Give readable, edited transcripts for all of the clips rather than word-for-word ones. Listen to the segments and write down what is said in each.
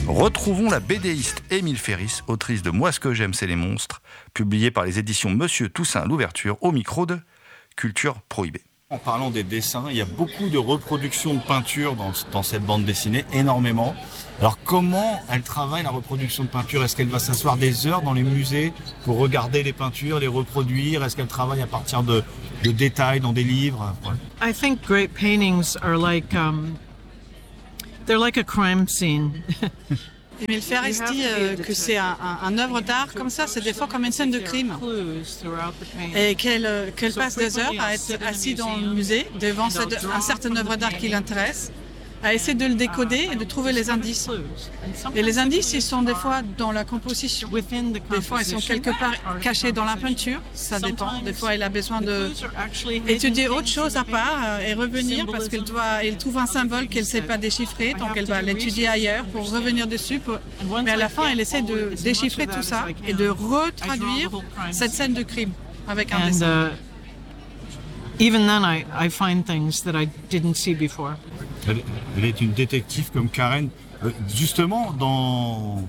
Retrouvons la BDiste Émile Ferris, autrice de Moi ce que j'aime c'est les monstres, publiée par les éditions Monsieur Toussaint l'Ouverture, au micro de Culture Prohibée. En parlant des dessins, il y a beaucoup de reproductions de peinture dans cette bande dessinée, énormément. Alors comment elle travaille la reproduction de peinture? Est-ce qu'elle va s'asseoir des heures dans les musées pour regarder les peintures, les reproduire? Est-ce qu'elle travaille à partir de détails dans des livres? I think great paintings are like they're like a crime scene. Émile Ferris dit que c'est un œuvre d'art comme ça, c'est des fois comme une scène de crime. Et qu'elle passe des heures à être assise dans le musée, devant un certain œuvre d'art qui l'intéresse, à essayer de le décoder et de trouver les indices. Et les indices, ils sont des fois dans la composition. Des fois, ils sont quelque part cachés dans la peinture, ça dépend. Des fois, elle a besoin d'étudier autre chose à part et revenir parce qu'elle trouve un symbole qu'elle ne sait pas déchiffrer, donc elle va l'étudier ailleurs pour revenir dessus. Mais à la fin, elle essaie de déchiffrer tout ça et de retraduire cette scène de crime avec un dessin. Even then, I find things that I didn't see before. Elle est une détective comme Karen. Justement, dans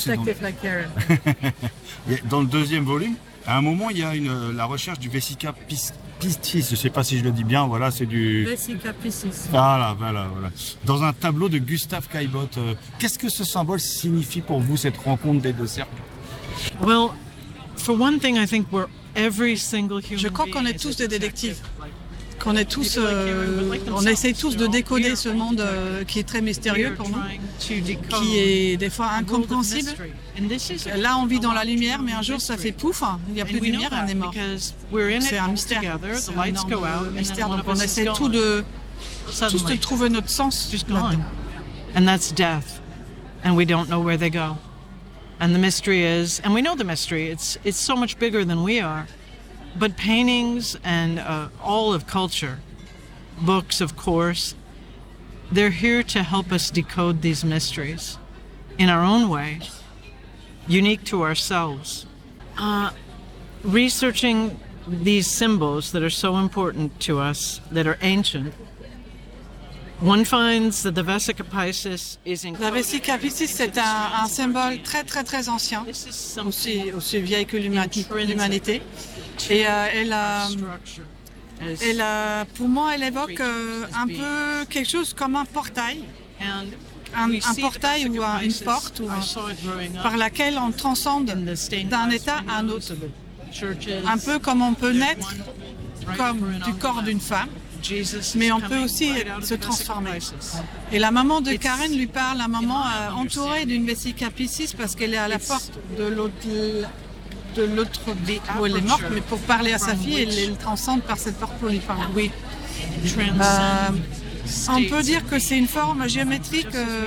le deuxième volume, à un moment, il y a la recherche du Vesica Piscis. Je ne sais pas si je le dis bien. Voilà, c'est du Vesica Piscis. Voilà. Dans un tableau de Gustave Caillebotte. Qu'est-ce que ce symbole signifie pour vous, cette rencontre des deux cercles? Well, for one thing, I think every single human. Je crois qu'on est tous des détectives. Qu'on est tous, on essaie tous de décoder ce monde qui est très mystérieux pour nous, qui est des fois incompréhensible. Là, on vit dans la lumière, mais un jour, ça fait pouf, il n'y a plus de lumière, on est mort. C'est un mystère. C'est un énorme mystère. Donc, on essaie tous de trouver notre sens là-dedans. And that's death, and we don't know where they go. And the mystery is, and we know the mystery. It's so much bigger than we are. But paintings and all of culture, books, of course, they're here to help us decode these mysteries in our own way, unique to ourselves. Researching these symbols that are so important to us, that are ancient, one finds that the Vesica Piscis is La Vesica Piscis, c'est un symbole très très très ancien, aussi vieille que l'humanité. Et pour moi, elle évoque un peu quelque chose comme un portail. Un portail ou une porte par laquelle on transcende d'un état à un autre. Un peu comme on peut naître comme du corps d'une femme, mais on peut aussi se transformer. Et la maman de Karen lui parle, la maman entourée d'une Vesica Piscis parce qu'elle est à la porte de l'autre où elle est morte, mais pour parler à sa fille, elle transcende par cette porte pour lui parler. Oui. On peut dire que c'est une forme géométrique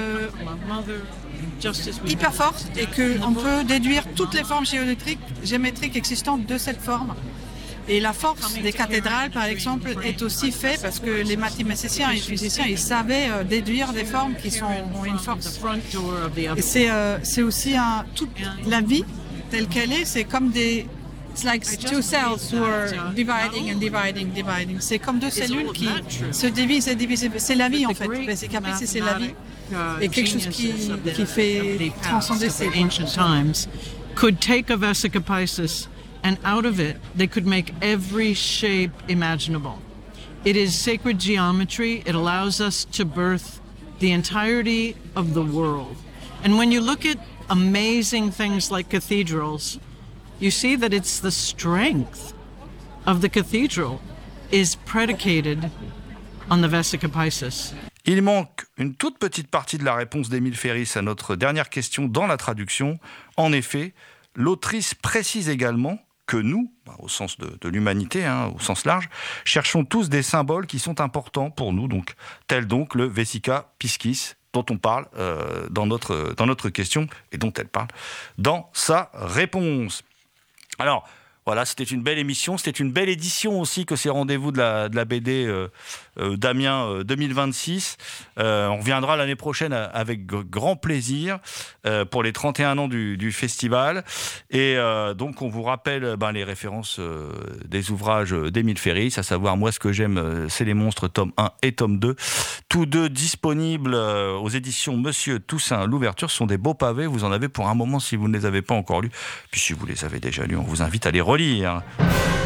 hyper forte et qu'on peut déduire toutes les formes géométriques existantes de cette forme. Et la force des cathédrales, par exemple, est aussi faite parce que les mathématiciens et les physiciens, ils savaient déduire des formes qui ont une force. Et c'est aussi toute la vie telle qu'elle est, c'est comme it's like two cells who are dividing and dividing. C'est comme deux cellules qui se divisent et divisent. C'est la vie en fait. Vesica Piscis, c'est la vie. Et quelque chose qui fait transcender ces ancient times could take a Vesica Piscis and out of it they could make every shape imaginable. It is sacred geometry. It allows us to birth the entirety of the world. And when you look at amazing things like cathedrals, you see that it's the strength of the cathedral is predicated on the Vesica Piscis. Il manque une toute petite partie de la réponse d'Émile Ferris à notre dernière question dans la traduction. En effet, l'autrice précise également que nous, au sens de l'humanité, au sens large, cherchons tous des symboles qui sont importants pour nous, tels donc le Vesica Piscis, dont on parle dans notre question et dont elle parle dans sa réponse. Alors, Voilà, c'était une belle émission, c'était une belle édition aussi que ces rendez-vous de la BD d'Amiens 2026. On reviendra l'année prochaine avec grand plaisir pour les 31 ans du festival. Et donc on vous rappelle les références des ouvrages d'Émile Ferris, à savoir Moi ce que j'aime, c'est les monstres, tome 1 et tome 2. Tous deux disponibles aux éditions Monsieur Toussaint Louverture. Ce sont des beaux pavés, vous en avez pour un moment si vous ne les avez pas encore lus. Puis si vous les avez déjà lus, on vous invite à les relire.